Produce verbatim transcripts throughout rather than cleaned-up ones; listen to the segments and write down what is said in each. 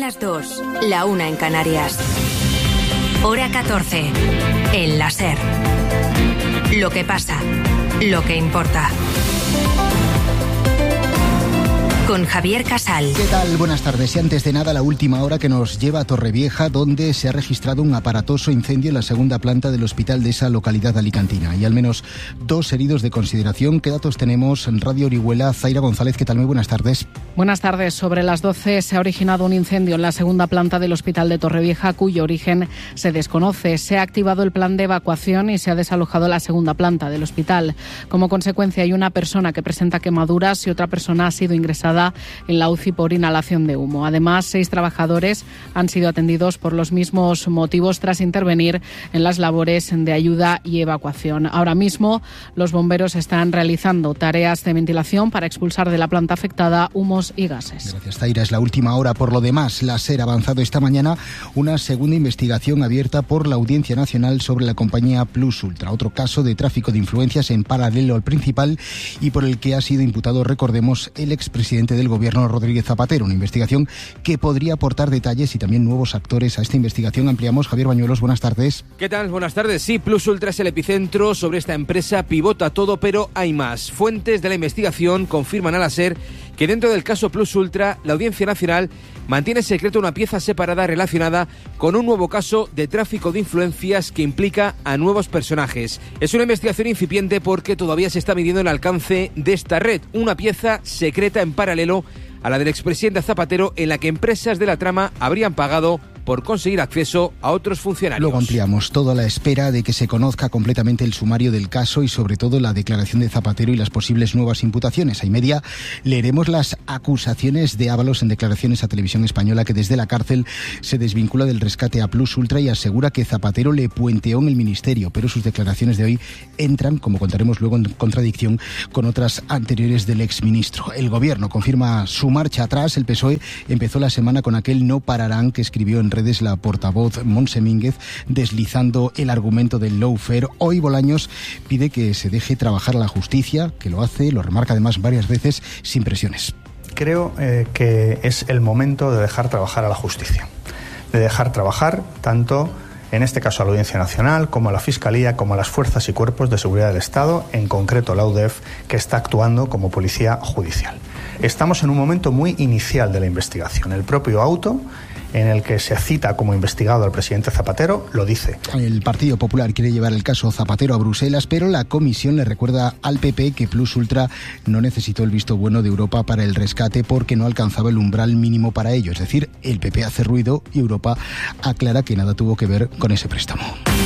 las dos, la una en Canarias. Hora catorce, en la SER. Lo que pasa, lo que importa. Con Javier Casal. ¿Qué tal? Buenas tardes. Y antes de nada, la última hora que nos lleva a Torrevieja, donde se ha registrado un aparatoso incendio en la segunda planta del hospital de esa localidad alicantina. Y al menos dos heridos de consideración. ¿Qué datos tenemos en Radio Orihuela? Zaira González, ¿qué tal? Muy buenas tardes. Buenas tardes. Sobre las doce se ha originado un incendio en la segunda planta del hospital de Torrevieja, cuyo origen se desconoce. Se ha activado el plan de evacuación y se ha desalojado la segunda planta del hospital. Como consecuencia, hay una persona que presenta quemaduras y otra persona ha sido ingresada en la U C I por inhalación de humo. Además, seis trabajadores han sido atendidos por los mismos motivos tras intervenir en las labores de ayuda y evacuación. Ahora mismo, los bomberos están realizando tareas de ventilación para expulsar de la planta afectada humos y gases. Gracias, Zaira. Es la última hora. Por lo demás, la SER ha avanzado esta mañana una segunda investigación abierta por la Audiencia Nacional sobre la compañía Plus Ultra, otro caso de tráfico de influencias en paralelo al principal y por el que ha sido imputado, recordemos, el expresidente del Gobierno, Rodríguez Zapatero. Una investigación que podría aportar detalles y también nuevos actores a esta investigación. Ampliamos. Javier Bañuelos, buenas tardes. ¿Qué tal? Buenas tardes. Sí, Plus Ultra es el epicentro. Sobre esta empresa pivota todo, pero hay más. Fuentes de la investigación confirman a la SER que dentro del caso Plus Ultra, la Audiencia Nacional mantiene secreto una pieza separada relacionada con un nuevo caso de tráfico de influencias que implica a nuevos personajes. Es una investigación incipiente porque todavía se está midiendo el alcance de esta red, una pieza secreta en paralelo a la del expresidente Zapatero, en la que empresas de la trama habrían pagado por conseguir acceso a otros funcionarios. Luego ampliamos, todo a la espera de que se conozca completamente el sumario del caso y sobre todo la declaración de Zapatero y las posibles nuevas imputaciones. A y media leeremos las acusaciones de Ábalos en declaraciones a Televisión Española, que desde la cárcel se desvincula del rescate a Plus Ultra y asegura que Zapatero le puenteó en el ministerio, pero sus declaraciones de hoy entran, como contaremos luego, en contradicción con otras anteriores del exministro. El Gobierno confirma su marcha atrás. El P S O E empezó la semana con aquel no pararán que escribió en redes la portavoz Montse Mínguez, deslizando el argumento del lawfare. Hoy Bolaños pide que se deje trabajar a la justicia, que lo hace, lo remarca además varias veces, sin presiones. Creo eh, que es el momento de dejar trabajar a la justicia, de dejar trabajar tanto, en este caso, a la Audiencia Nacional, como a la Fiscalía, como a las fuerzas y cuerpos de seguridad del Estado, en concreto la U D E F, que está actuando como policía judicial. Estamos en un momento muy inicial de la investigación. El propio auto en el que se cita como investigado al presidente Zapatero lo dice. El Partido Popular quiere llevar el caso Zapatero a Bruselas, pero la Comisión le recuerda al P P que Plus Ultra no necesitó el visto bueno de Europa para el rescate porque no alcanzaba el umbral mínimo para ello. Es decir, el P P hace ruido y Europa aclara que nada tuvo que ver con ese préstamo.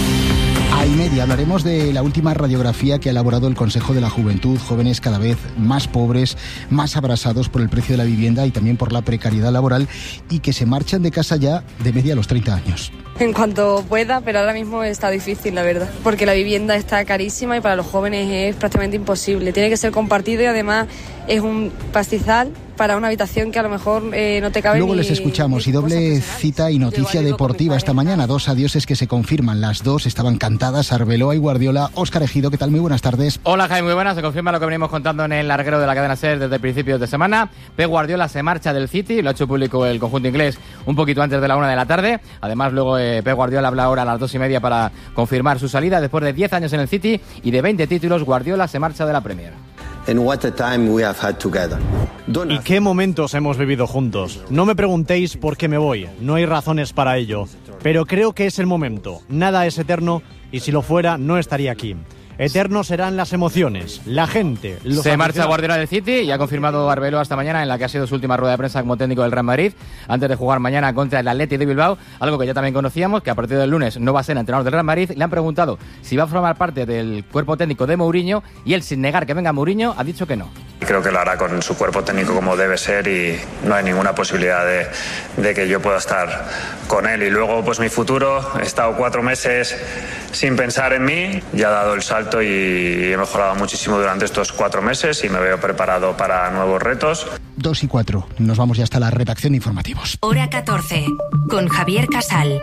A y media hablaremos de la última radiografía que ha elaborado el Consejo de la Juventud. Jóvenes cada vez más pobres, más abrasados por el precio de la vivienda y también por la precariedad laboral, y que se marchan de casa ya de media a los treinta años. En cuanto pueda, pero ahora mismo está difícil, la verdad, porque la vivienda está carísima y para los jóvenes es prácticamente imposible. Tiene que ser compartido y además es un pastizal para una habitación que a lo mejor eh, no te cabe. Luego ni, les escuchamos. Y doble cita y noticia deportiva esta mañana. Dos adioses que se confirman. Las dos estaban cantadas. Arbeloa y Guardiola. Óscar Ejido, ¿qué tal? Muy buenas tardes. Hola, Jaime, muy buenas. Se confirma lo que venimos contando en el larguero de la cadena SER desde principios de semana. Pep Guardiola se marcha del City. Lo ha hecho público el conjunto inglés un poquito antes de la una de la tarde. Además, luego eh, Pep Guardiola habla ahora a las dos y media para confirmar su salida. Después de diez años en el City y de veinte títulos, Guardiola se marcha de la Premier. And what a time we have had together. ¿Y qué momentos hemos vivido juntos? No me preguntéis por qué me voy, no hay razones para ello, pero creo que es el momento. Nada es eterno y si lo fuera no estaría aquí. Eternos serán las emociones, la gente. Los se marcha Guardiola del City y ha confirmado Arbeloa esta mañana en la que ha sido su última rueda de prensa como técnico del Real Madrid antes de jugar mañana contra el Athletic de Bilbao, algo que ya también conocíamos, que a partir del lunes no va a ser entrenador del Real Madrid. Le han preguntado si va a formar parte del cuerpo técnico de Mourinho y él, sin negar que venga Mourinho, ha dicho que no. Creo que lo hará con su cuerpo técnico como debe ser y no hay ninguna posibilidad de, de que yo pueda estar con él. Y luego, pues mi futuro, he estado cuatro meses sin pensar en mí, ya he dado el salto y he mejorado muchísimo durante estos cuatro meses y me veo preparado para nuevos retos. Dos y cuatro, nos vamos ya hasta la redacción de informativos. Hora catorce, con Javier Casal.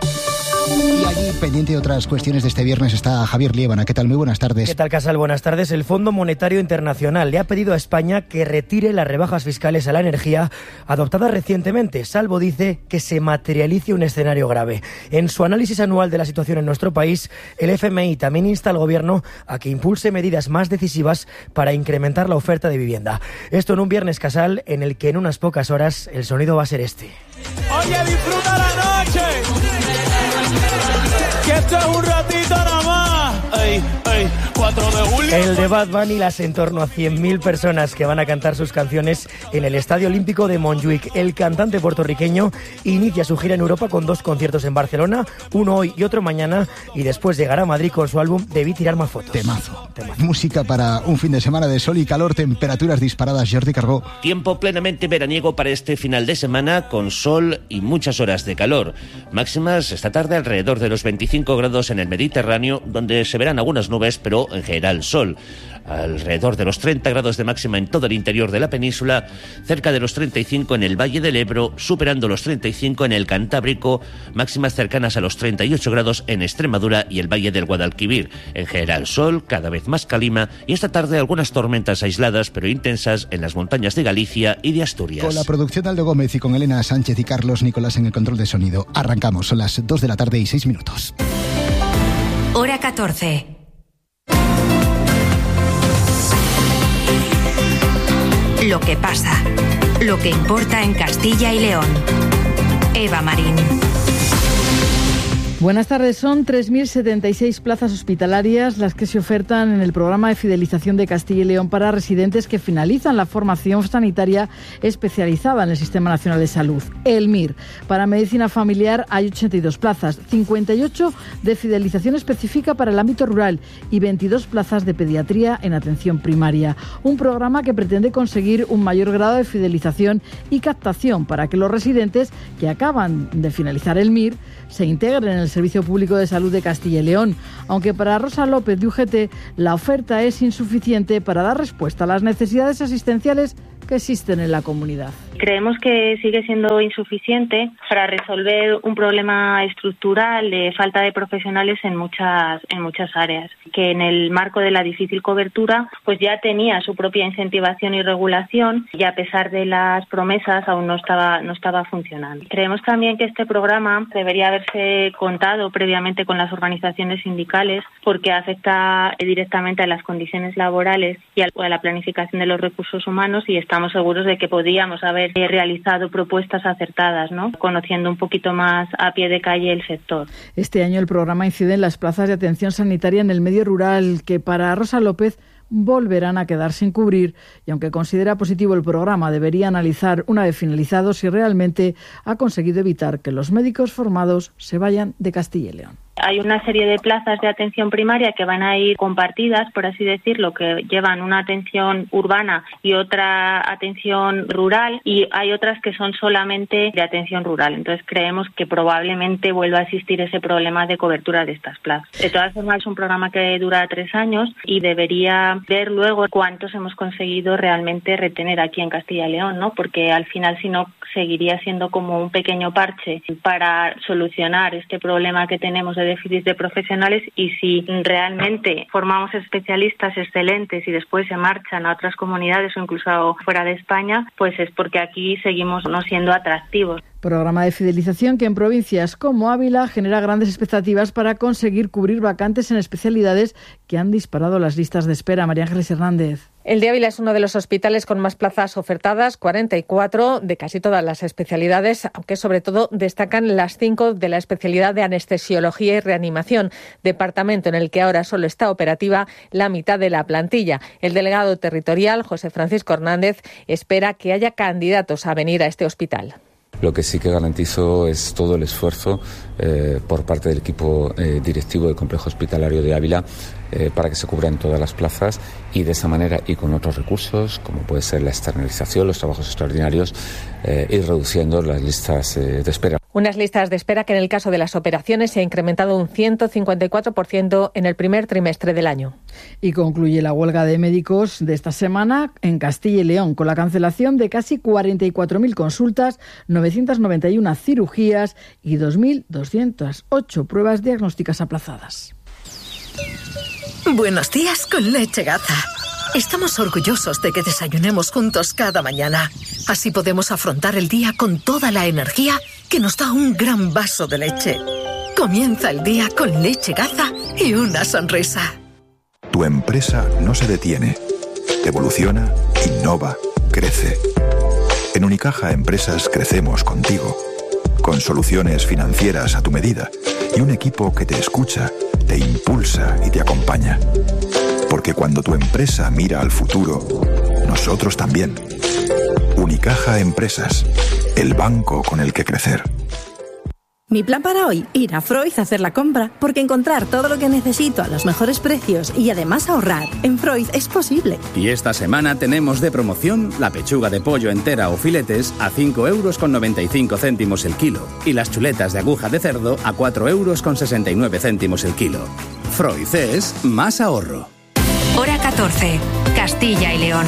Y allí, pendiente de otras cuestiones de este viernes, está Javier Liébana. ¿Qué tal? Muy buenas tardes. ¿Qué tal, Casal? Buenas tardes. El Fondo Monetario Internacional le ha pedido a España España que retire las rebajas fiscales a la energía adoptadas recientemente, salvo, dice, que se materialice un escenario grave. En su análisis anual de la situación en nuestro país, el F M I también insta al Gobierno a que impulse medidas más decisivas para incrementar la oferta de vivienda. Esto en un viernes Casal en el que en unas pocas horas el sonido va a ser este. Oye, disfruta la noche, que esto es un ratito nada más. Ey, ey, cuatro de julio. El de Bad Bunny, las en torno a cien mil personas que van a cantar sus canciones en el Estadio Olímpico de Montjuic. El cantante puertorriqueño inicia su gira en Europa con dos conciertos en Barcelona, uno hoy y otro mañana, y después llegará a Madrid con su álbum Debí tirar más fotos. Temazo. Temazo. Música para un fin de semana de sol y calor, temperaturas disparadas. Jordi Cargó. Tiempo plenamente veraniego para este final de semana, con sol y muchas horas de calor. Máximas esta tarde alrededor de los veinticinco grados en el Mediterráneo, donde se verán algunas nubes, pero en general sol. Alrededor de los treinta grados de máxima en todo el interior de la península, cerca de los treinta y cinco en el Valle del Ebro, superando los treinta y cinco en el Cantábrico, máximas cercanas a los treinta y ocho grados en Extremadura y el Valle del Guadalquivir. En general sol, cada vez más calima, y esta tarde algunas tormentas aisladas pero intensas en las montañas de Galicia y de Asturias. Con la producción de Aldo Gómez y con Elena Sánchez y Carlos Nicolás en el control de sonido. Arrancamos, son las dos de la tarde y seis minutos. Hora catorce. Lo que pasa, lo que importa en Castilla y León. Eva Marín. Buenas tardes. Son tres mil setenta y seis plazas hospitalarias las que se ofertan en el programa de fidelización de Castilla y León para residentes que finalizan la formación sanitaria especializada en el Sistema Nacional de Salud, el M I R. Para medicina familiar hay ochenta y dos plazas, cincuenta y ocho de fidelización específica para el ámbito rural y veintidós plazas de pediatría en atención primaria. Un programa que pretende conseguir un mayor grado de fidelización y captación para que los residentes que acaban de finalizar el M I R se integren en el Servicio Público de Salud de Castilla y León, aunque para Rosa López de U G T la oferta es insuficiente para dar respuesta a las necesidades asistenciales que existen en la comunidad. Creemos que sigue siendo insuficiente para resolver un problema estructural de falta de profesionales en muchas en muchas áreas, que en el marco de la difícil cobertura pues ya tenía su propia incentivación y regulación y a pesar de las promesas aún no estaba no estaba funcionando. Creemos también que este programa debería haberse contado previamente con las organizaciones sindicales porque afecta directamente a las condiciones laborales y a la planificación de los recursos humanos y estamos seguros de que podíamos haber realizado propuestas acertadas, ¿no? Conociendo un poquito más a pie de calle el sector. Este año el programa incide en las plazas de atención sanitaria en el medio rural, que para Rosa López volverán a quedar sin cubrir y aunque considera positivo el programa, debería analizar una vez finalizado si realmente ha conseguido evitar que los médicos formados se vayan de Castilla y León. Hay una serie de plazas de atención primaria que van a ir compartidas, por así decirlo, que llevan una atención urbana y otra atención rural, y hay otras que son solamente de atención rural. Entonces creemos que probablemente vuelva a existir ese problema de cobertura de estas plazas. De todas formas, es un programa que dura tres años y debería ver luego cuántos hemos conseguido realmente retener aquí en Castilla y León, ¿no? Porque al final, si no, seguiría siendo como un pequeño parche para solucionar este problema que tenemos de déficit de profesionales, y si realmente formamos especialistas excelentes y después se marchan a otras comunidades o incluso fuera de España, pues es porque aquí seguimos no siendo atractivos. Programa de fidelización que en provincias como Ávila genera grandes expectativas para conseguir cubrir vacantes en especialidades que han disparado las listas de espera. María Ángeles Hernández. El de Ávila es uno de los hospitales con más plazas ofertadas, cuarenta y cuatro de casi todas las especialidades, aunque sobre todo destacan las cinco de la especialidad de anestesiología y reanimación, departamento en el que ahora solo está operativa la mitad de la plantilla. El delegado territorial, José Francisco Hernández, espera que haya candidatos a venir a este hospital. Lo que sí que garantizo es todo el esfuerzo eh, por parte del equipo eh, directivo del Complejo Hospitalario de Ávila eh, para que se cubran todas las plazas y de esa manera y con otros recursos, como puede ser la externalización, los trabajos extraordinarios, eh, ir reduciendo las listas eh, de espera. Unas listas de espera que en el caso de las operaciones se ha incrementado un ciento cincuenta y cuatro por ciento en el primer trimestre del año. Y concluye la huelga de médicos de esta semana en Castilla y León, con la cancelación de casi cuarenta y cuatro mil consultas, novecientas noventa y una cirugías y dos mil doscientas ocho pruebas diagnósticas aplazadas. Buenos días con Leche Gaza. Estamos orgullosos de que desayunemos juntos cada mañana. Así podemos afrontar el día con toda la energía que nos da un gran vaso de leche. Comienza el día con leche Gaza y una sonrisa. Tu empresa no se detiene. Evoluciona, innova, crece. En Unicaja Empresas crecemos contigo. Con soluciones financieras a tu medida y un equipo que te escucha, te impulsa y te acompaña. Porque cuando tu empresa mira al futuro, nosotros también. Unicaja Empresas, el banco con el que crecer. Mi plan para hoy, ir a Freud a hacer la compra, porque encontrar todo lo que necesito a los mejores precios y además ahorrar en Freud es posible. Y esta semana tenemos de promoción la pechuga de pollo entera o filetes a cinco euros con noventa y cinco céntimos el kilo y las chuletas de aguja de cerdo a cuatro euros con sesenta y nueve céntimos el kilo. Freud es más ahorro. Hora catorce, Castilla y León.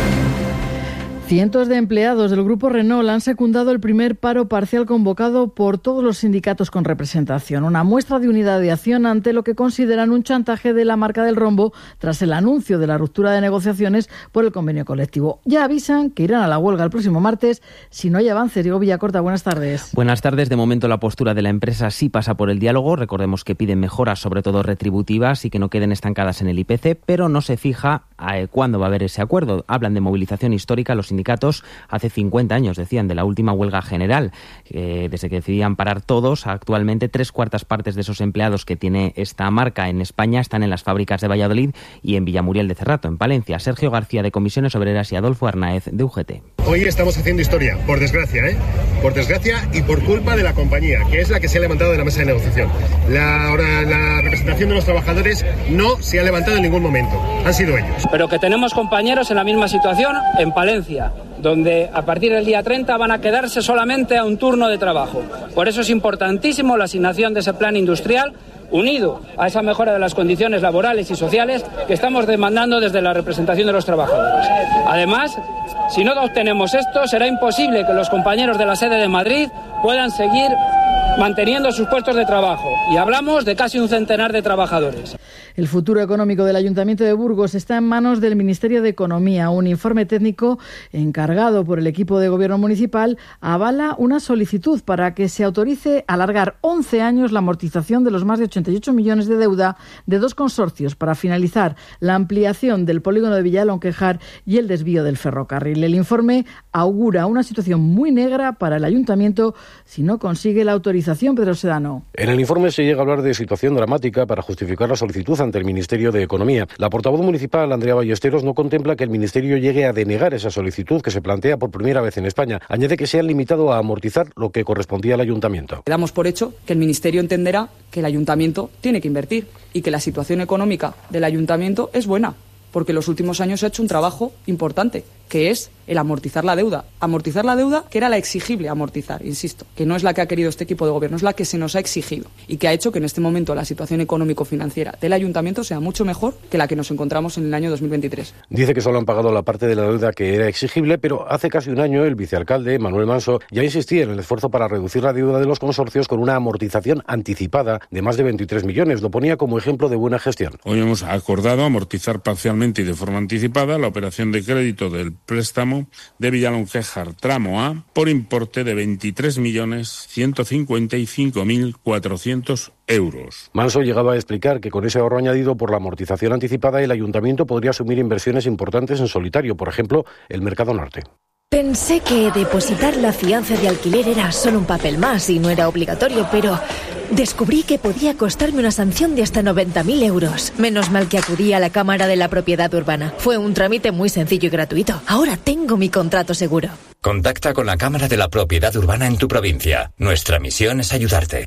Cientos de empleados del Grupo Renault han secundado el primer paro parcial convocado por todos los sindicatos con representación. Una muestra de unidad de acción ante lo que consideran un chantaje de la marca del rombo tras el anuncio de la ruptura de negociaciones por el convenio colectivo. Ya avisan que irán a la huelga el próximo martes si no hay avances. Diego Villacorta, buenas tardes. Buenas tardes. De momento la postura de la empresa sí pasa por el diálogo. Recordemos que piden mejoras, sobre todo retributivas, y que no queden estancadas en el I P C, pero no se fija eh, cuándo va a haber ese acuerdo. Hablan de movilización histórica. Los sindicatos hace cincuenta años decían de la última huelga general, eh, desde que decidían parar todos. Actualmente tres cuartas partes de esos empleados que tiene esta marca en España están en las fábricas de Valladolid y en Villamuriel de Cerrato, en Palencia. Sergio García de Comisiones Obreras y Adolfo Arnaez de U G T. Hoy estamos haciendo historia, por desgracia, ¿eh? Por desgracia y por culpa de la compañía, que es la que se ha levantado de la mesa de negociación. La, ahora, la representación de los trabajadores no se ha levantado en ningún momento, han sido ellos. Pero que tenemos compañeros en la misma situación en Palencia, donde a partir del día treinta van a quedarse solamente a un turno de trabajo. Por eso es importantísimo la asignación de ese plan industrial, unido a esa mejora de las condiciones laborales y sociales que estamos demandando desde la representación de los trabajadores. Además, si no obtenemos esto, será imposible que los compañeros de la sede de Madrid puedan seguir manteniendo sus puestos de trabajo. Y hablamos de casi un centenar de trabajadores. El futuro económico del Ayuntamiento de Burgos está en manos del Ministerio de Economía. Un informe técnico encargado por el equipo de gobierno municipal avala una solicitud para que se autorice alargar once años la amortización de los más de ochenta y ocho millones de deuda de dos consorcios para finalizar la ampliación del polígono de Villalonquejar y el desvío del ferrocarril. El informe augura una situación muy negra para el Ayuntamiento si no consigue la autorización. Pedro Sedano. En el informe se llega a hablar de situación dramática para justificar la solicitud ante el Ministerio de Economía. La portavoz municipal, Andrea Ballesteros, no contempla que el Ministerio llegue a denegar esa solicitud que se plantea por primera vez en España. Añade que se han limitado a amortizar lo que correspondía al Ayuntamiento. Damos por hecho que el Ministerio entenderá que el Ayuntamiento tiene que invertir y que la situación económica del Ayuntamiento es buena, porque en los últimos años se ha hecho un trabajo importante, que es el amortizar la deuda. Amortizar la deuda que era la exigible amortizar, insisto, que no es la que ha querido este equipo de gobierno, es la que se nos ha exigido y que ha hecho que en este momento la situación económico-financiera del Ayuntamiento sea mucho mejor que la que nos encontramos en el año dos mil veintitrés. Dice que solo han pagado la parte de la deuda que era exigible, pero hace casi un año el vicealcalde, Manuel Manso, ya insistía en el esfuerzo para reducir la deuda de los consorcios con una amortización anticipada de más de veintitrés millones. Lo ponía como ejemplo de buena gestión. Hoy hemos acordado amortizar parcialmente y de forma anticipada la operación de crédito del préstamo de Villalonquejar tramo A por importe de veintitrés millones ciento cincuenta y cinco mil cuatrocientos euros. Manso llegaba a explicar que con ese ahorro añadido por la amortización anticipada el Ayuntamiento podría asumir inversiones importantes en solitario, por ejemplo, el Mercado Norte. Pensé que depositar la fianza de alquiler era solo un papel más y no era obligatorio, pero descubrí que podía costarme una sanción de hasta noventa mil euros. Menos mal que acudí a la Cámara de la Propiedad Urbana. Fue un trámite muy sencillo y gratuito. Ahora tengo mi contrato seguro. Contacta con la Cámara de la Propiedad Urbana en tu provincia. Nuestra misión es ayudarte.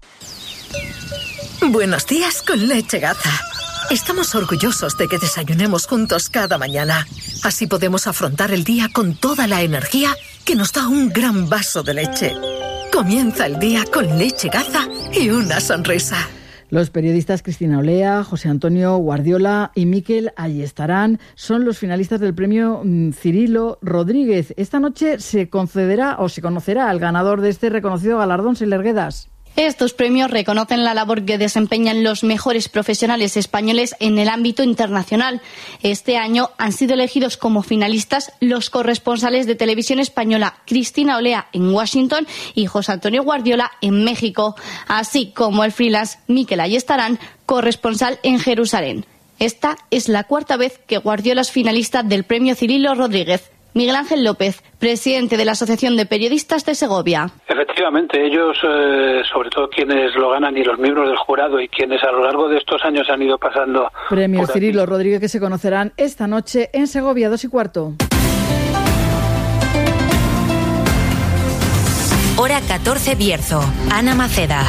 Buenos días con leche Gaza. Estamos orgullosos de que desayunemos juntos cada mañana. Así podemos afrontar el día con toda la energía que nos da un gran vaso de leche. Comienza el día con leche Gaza y una sonrisa. Los periodistas Cristina Olea, José Antonio Guardiola y Miquel Ayestarán son los finalistas del premio Cirilo Rodríguez. Esta noche se concederá o se conocerá al ganador de este reconocido galardón, Siler Guedas. Estos premios reconocen la labor que desempeñan los mejores profesionales españoles en el ámbito internacional. Este año han sido elegidos como finalistas los corresponsales de Televisión Española Cristina Olea en Washington y José Antonio Guardiola en México, así como el freelance Mikel Ayestarán, corresponsal en Jerusalén. Esta es la cuarta vez que Guardiola es finalista del premio Cirilo Rodríguez. Miguel Ángel López, presidente de la Asociación de Periodistas de Segovia. Efectivamente, ellos, eh, sobre todo quienes lo ganan y los miembros del jurado y quienes a lo largo de estos años han ido pasando... Premio Cirilo Rodríguez que se conocerán esta noche en Segovia, dos y cuarto. Hora catorce Bierzo. Ana Maceda.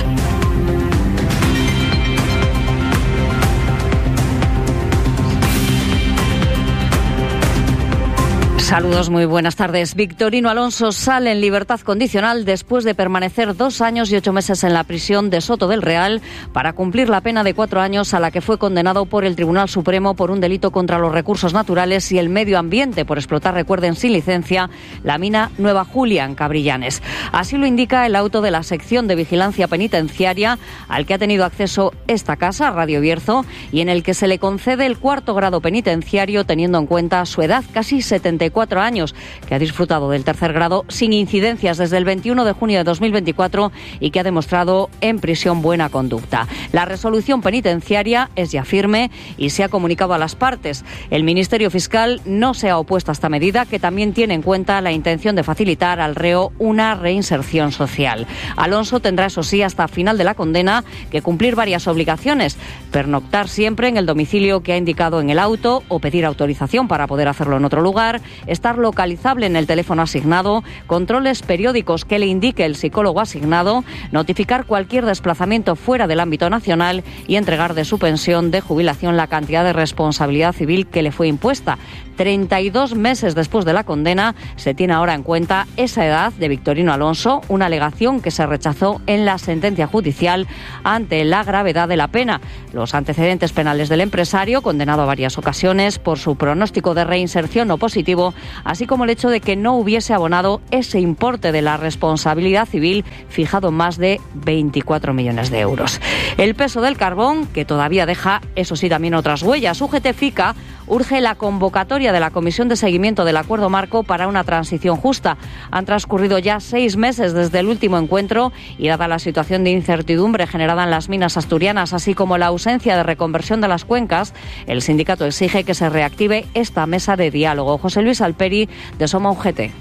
Saludos, muy buenas tardes. Victorino Alonso sale en libertad condicional después de permanecer dos años y ocho meses en la prisión de Soto del Real para cumplir la pena de cuatro años a la que fue condenado por el Tribunal Supremo por un delito contra los recursos naturales y el medio ambiente por explotar, recuerden, sin licencia, la mina Nueva Julia en Cabrillanes. Así lo indica el auto de la sección de vigilancia penitenciaria al que ha tenido acceso esta casa, Radio Bierzo, y en el que se le concede el cuarto grado penitenciario teniendo en cuenta su edad, casi setenta y cuatro años, que ha disfrutado del tercer grado sin incidencias desde el veintiuno de junio de dos mil veinticuatro y que ha demostrado en prisión buena conducta. La resolución penitenciaria es ya firme y se ha comunicado a las partes. El Ministerio Fiscal no se ha opuesto a esta medida, que también tiene en cuenta la intención de facilitar al reo una reinserción social. Alonso tendrá, eso sí, hasta final de la condena que cumplir varias obligaciones: pernoctar siempre en el domicilio que ha indicado en el auto o pedir autorización para poder hacerlo en otro lugar, estar localizable en el teléfono asignado, controles periódicos que le indique el psicólogo asignado, notificar cualquier desplazamiento fuera del ámbito nacional y entregar de su pensión de jubilación la cantidad de responsabilidad civil que le fue impuesta. treinta y dos meses después de la condena, se tiene ahora en cuenta esa edad de Victorino Alonso, una alegación que se rechazó en la sentencia judicial ante la gravedad de la pena. Los antecedentes penales del empresario, condenado a varias ocasiones por su pronóstico de reinserción no positivo, así como el hecho de que no hubiese abonado ese importe de la responsabilidad civil fijado en más de veinticuatro millones de euros. El peso del carbón, que todavía deja, eso sí, también otras huellas. U G T FICA urge la convocatoria de la Comisión de Seguimiento del Acuerdo Marco para una transición justa. Han transcurrido ya seis meses desde el último encuentro y, dada la situación de incertidumbre generada en las minas asturianas, así como la ausencia de reconversión de las cuencas, el sindicato exige que se reactive esta mesa de diálogo. José Luis Alperi, de Soma U G T.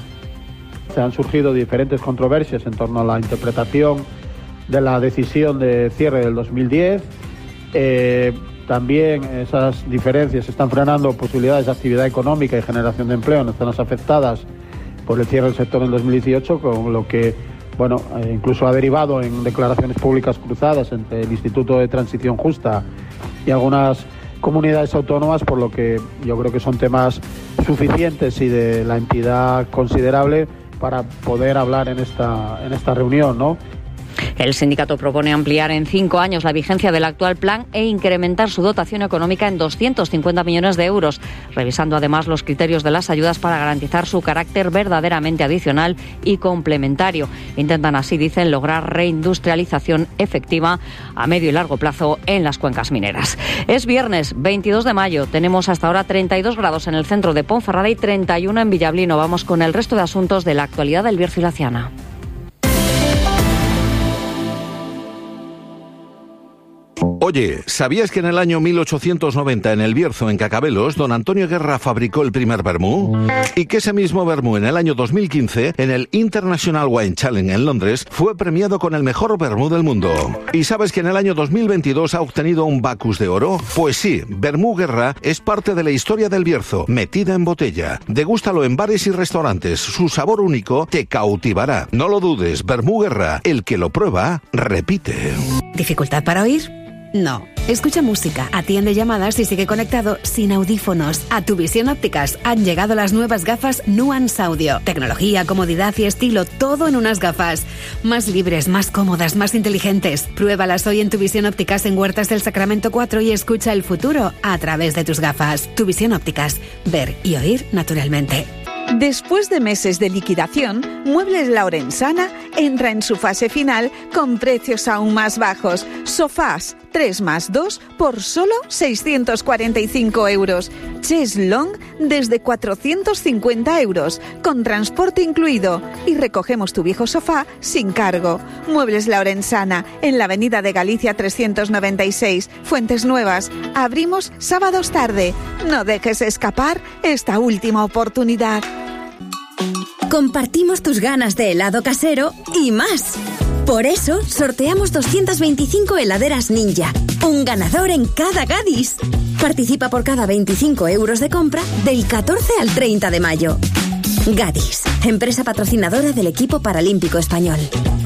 Se han surgido diferentes controversias en torno a la interpretación de la decisión de cierre del dos mil diez. Eh, También esas diferencias están frenando posibilidades de actividad económica y generación de empleo en las zonas afectadas por el cierre del sector en el dos mil dieciocho, con lo que, bueno, eh, incluso ha derivado en declaraciones públicas cruzadas entre el Instituto de Transición Justa y algunas comunidades autónomas, por lo que yo creo que son temas suficientes y de la entidad considerable para poder hablar en esta, en esta reunión, ¿no? El sindicato propone ampliar en cinco años la vigencia del actual plan e incrementar su dotación económica en doscientos cincuenta millones de euros, revisando además los criterios de las ayudas para garantizar su carácter verdaderamente adicional y complementario. Intentan así, dicen, lograr reindustrialización efectiva a medio y largo plazo en las cuencas mineras. Es viernes veintidós de mayo. Tenemos hasta ahora treinta y dos grados en el centro de Ponferrada y treinta y uno en Villablino. Vamos con el resto de asuntos de la actualidad del Bierzo y la Ciana. Oye, ¿sabías que en el año mil ochocientos noventa en el Bierzo, en Cacabelos, don Antonio Guerra fabricó el primer vermú? Y que ese mismo vermú en el año dos mil quince, en el International Wine Challenge en Londres, fue premiado con el mejor vermú del mundo. ¿Y sabes que en el año dos mil veintidós ha obtenido un Bacchus de oro? Pues sí, Vermú Guerra es parte de la historia del Bierzo, metida en botella. Degústalo en bares y restaurantes, su sabor único te cautivará. No lo dudes, Vermú Guerra, el que lo prueba, repite. ¿Dificultad para oír? No. Escucha música, atiende llamadas y sigue conectado sin audífonos. A tu Visión Ópticas han llegado las nuevas gafas Nuance Audio. Tecnología, comodidad y estilo, todo en unas gafas. Más libres, más cómodas, más inteligentes. Pruébalas hoy en tu Visión Ópticas en Huertas del Sacramento cuatro y escucha el futuro a través de tus gafas. Tu Visión Ópticas. Ver y oír naturalmente. Después de meses de liquidación, Muebles La Orensana entra en su fase final con precios aún más bajos. Sofás tres más dos por solo seiscientos cuarenta y cinco euros. Cheslong desde cuatrocientos cincuenta euros, con transporte incluido. Y recogemos tu viejo sofá sin cargo. Muebles La Orensana, en la avenida de Galicia trescientos noventa y seis, Fuentes Nuevas. Abrimos sábados tarde. No dejes escapar esta última oportunidad. Compartimos tus ganas de helado casero y más. Por eso, sorteamos doscientas veinticinco heladeras Ninja. Un ganador en cada Gadis. Participa por cada veinticinco euros de compra del catorce al treinta de mayo. Gadis, empresa patrocinadora del equipo paralímpico español.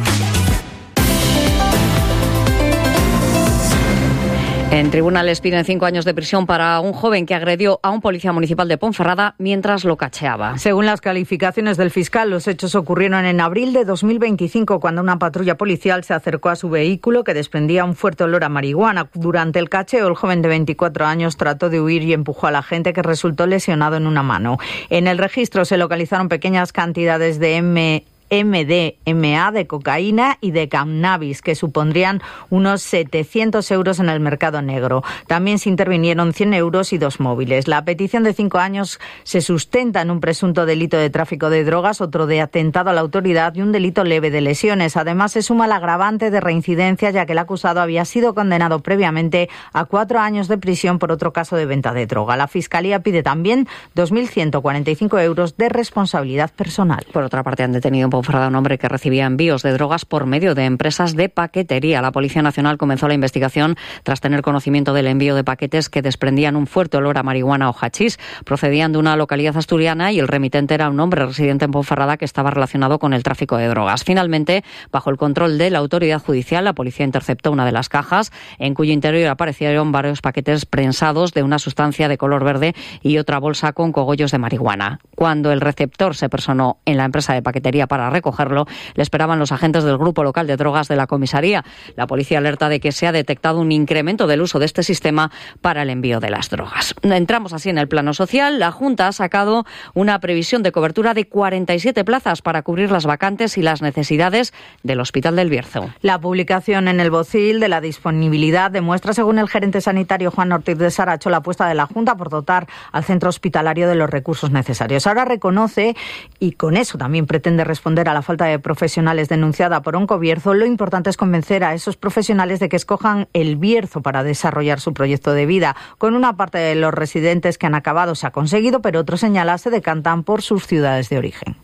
En tribunales piden cinco años de prisión para un joven que agredió a un policía municipal de Ponferrada mientras lo cacheaba. Según las calificaciones del fiscal, los hechos ocurrieron en abril de dos mil veinticinco, cuando una patrulla policial se acercó a su vehículo que desprendía un fuerte olor a marihuana. Durante el cacheo, el joven de veinticuatro años trató de huir y empujó a la agente, que resultó lesionado en una mano. En el registro se localizaron pequeñas cantidades de M... M D M A, de cocaína y de cannabis, que supondrían unos setecientos euros en el mercado negro. También se intervinieron cien euros y dos móviles. La petición de cinco años se sustenta en un presunto delito de tráfico de drogas, otro de atentado a la autoridad y un delito leve de lesiones. Además, se suma el agravante de reincidencia, ya que el acusado había sido condenado previamente a cuatro años de prisión por otro caso de venta de droga. La Fiscalía pide también dos mil ciento cuarenta y cinco euros de responsabilidad personal. Por otra parte, han detenido en Ponferrada a un hombre que recibía envíos de drogas por medio de empresas de paquetería. La Policía Nacional comenzó la investigación tras tener conocimiento del envío de paquetes que desprendían un fuerte olor a marihuana o hachís. Procedían de una localidad asturiana y el remitente era un hombre residente en Ponferrada que estaba relacionado con el tráfico de drogas. Finalmente, bajo el control de la autoridad judicial, la policía interceptó una de las cajas, en cuyo interior aparecieron varios paquetes prensados de una sustancia de color verde y otra bolsa con cogollos de marihuana. Cuando el receptor se personó en la empresa de paquetería para recogerlo, le esperaban los agentes del Grupo Local de Drogas de la comisaría. La policía alerta de que se ha detectado un incremento del uso de este sistema para el envío de las drogas. Entramos así en el plano social. La Junta ha sacado una previsión de cobertura de cuarenta y siete plazas para cubrir las vacantes y las necesidades del Hospital del Bierzo. La publicación en el Bocil de la disponibilidad demuestra, según el gerente sanitario Juan Ortiz de Saracho, la apuesta de la Junta por dotar al centro hospitalario de los recursos necesarios. Ahora reconoce, y con eso también pretende responder a la falta de profesionales denunciada por Oncobierzo, lo importante es convencer a esos profesionales de que escojan el Bierzo para desarrollar su proyecto de vida. Con una parte de los residentes que han acabado se ha conseguido, pero otros, señala, se decantan por sus ciudades de origen.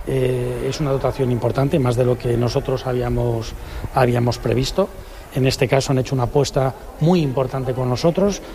Eh, es una dotación importante, más de lo que nosotros habíamos, habíamos previsto. En este caso han hecho una apuesta muy importante con nosotros.